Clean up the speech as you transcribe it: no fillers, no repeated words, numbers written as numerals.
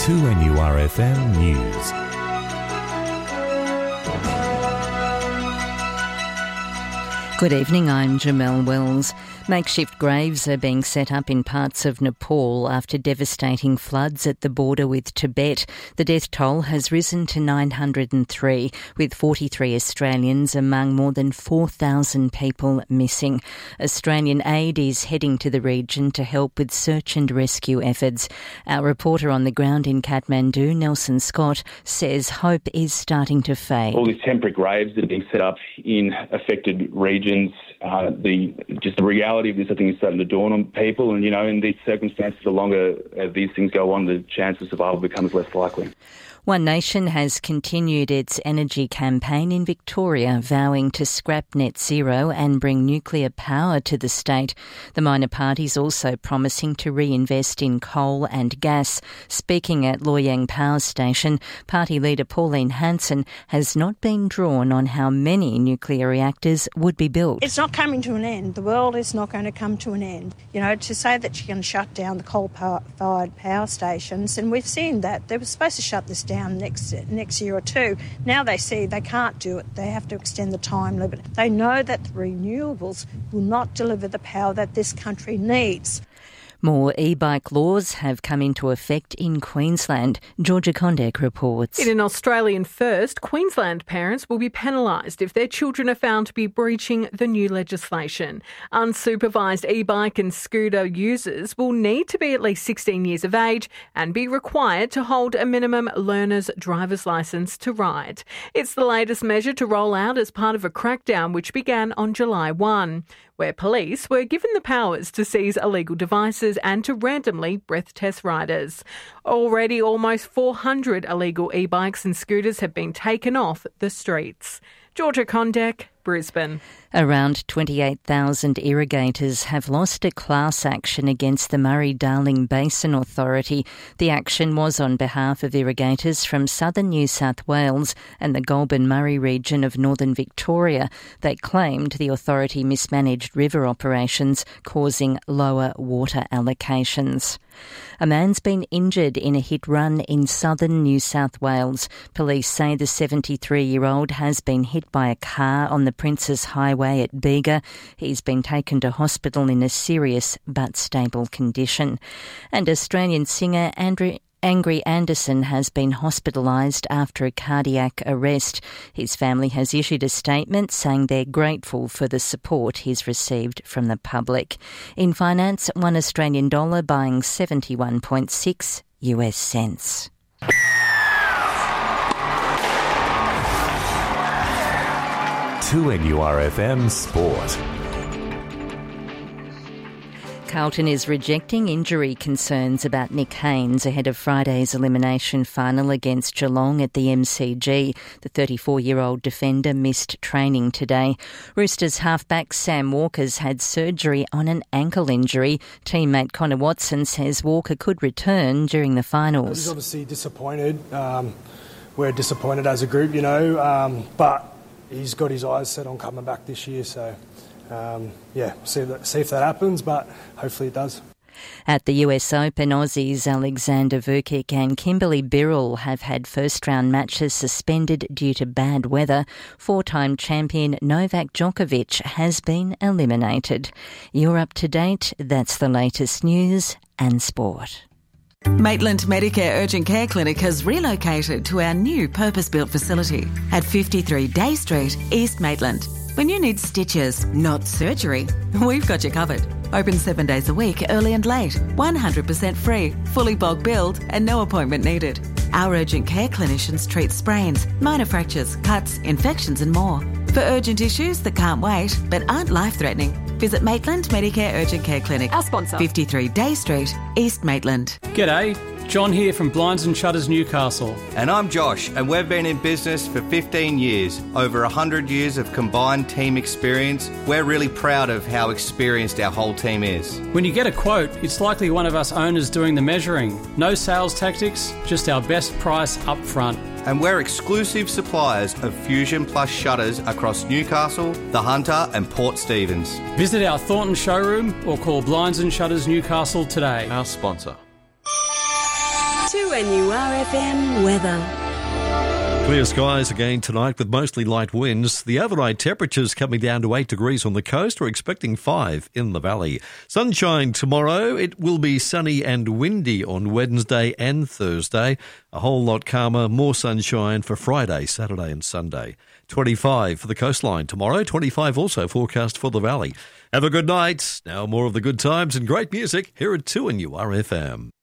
2NURFM News. Good evening, I'm Jamelle Wells. Makeshift graves are being set up in parts of Nepal after devastating floods at the border with Tibet. The death toll has risen to 903, with 43 Australians among more than 4,000 people missing. Australian aid is heading to the region to help with search and rescue efforts. Our reporter on the ground in Kathmandu, Nelson Scott, says hope is starting to fade. All these temporary graves that are being set up in affected regions, the reality of this, I think, is starting to dawn on people. And, in these circumstances, the longer these things go on, the chance of survival becomes less likely. One Nation has continued its energy campaign in Victoria, vowing to scrap net zero and bring nuclear power to the state. The minor party's also promising to reinvest in coal and gas. Speaking at Loy Yang Power Station, party leader Pauline Hanson has not been drawn on how many nuclear reactors would be built. It's not coming to an end. The world is not going to come to an end. To say that you're going to shut down the coal-fired power stations, and we've seen that. They were supposed to shut this down next year or two. Now they see they can't do it. They have to extend the time limit. They know that the renewables will not deliver the power that this country needs. More e-bike laws have come into effect in Queensland. Georgia Condek reports. In an Australian first, Queensland parents will be penalised if their children are found to be breaching the new legislation. Unsupervised e-bike and scooter users will need to be at least 16 years of age and be required to hold a minimum learner's driver's licence to ride. It's the latest measure to roll out as part of a crackdown which began on July 1. Where police were given the powers to seize illegal devices and to randomly breath test riders. Already almost 400 illegal e-bikes and scooters have been taken off the streets. Georgia Condek, Brisbane. Around 28,000 irrigators have lost a class action against the Murray-Darling Basin Authority. The action was on behalf of irrigators from southern New South Wales and the Goulburn-Murray region of northern Victoria. They claimed the authority mismanaged river operations, causing lower water allocations. A man's been injured in a hit-run in southern New South Wales. Police say the 73-year-old has been hit by a car on the Princes Highway at Bega. He's been taken to hospital in a serious but stable condition. And Australian singer Angry Anderson has been hospitalised after a cardiac arrest. His family has issued a statement saying they're grateful for the support he's received from the public. In finance, $1 Australian buying 71.6 US cents. To NURFM Sport. Carlton is rejecting injury concerns about Nick Haynes ahead of Friday's elimination final against Geelong at the MCG. The 34-year-old defender missed training today. Roosters halfback Sam Walker's had surgery on an ankle injury. Teammate Connor Watson says Walker could return during the finals. He's obviously disappointed. We're disappointed as a group, but he's got his eyes set on coming back this year, so... see if that happens, but hopefully it does. At the US Open, Aussies Alexander Vukic and Kimberly Birrell have had first-round matches suspended due to bad weather. Four-time champion Novak Djokovic has been eliminated. You're up to date. That's the latest news and sport. Maitland Medicare Urgent Care Clinic has relocated to our new purpose-built facility at 53 Day Street, East Maitland. When you need stitches, not surgery, we've got you covered. Open 7 days a week, early and late. 100% free, fully bulk billed and no appointment needed. Our urgent care clinicians treat sprains, minor fractures, cuts, infections and more. For urgent issues that can't wait but aren't life-threatening, visit Maitland Medicare Urgent Care Clinic. Our sponsor. 53 Day Street, East Maitland. G'day. John here from Blinds and Shutters Newcastle. And I'm Josh, and we've been in business for 15 years. Over 100 years of combined team experience. We're really proud of how experienced our whole team is. When you get a quote, it's likely one of us owners doing the measuring. No sales tactics, just our best price up front. And we're exclusive suppliers of Fusion Plus shutters across Newcastle, The Hunter and Port Stephens. Visit our Thornton showroom or call Blinds and Shutters Newcastle today. Our sponsor. 2NURFM weather. Clear skies again tonight with mostly light winds. The overnight temperatures coming down to 8 degrees on the coast. We're expecting 5 in the valley. Sunshine tomorrow. It will be sunny and windy on Wednesday and Thursday. A whole lot calmer, more sunshine for Friday, Saturday and Sunday. 25 for the coastline tomorrow. 25 also forecast for the valley. Have a good night. Now more of the good times and great music here at 2NURFM.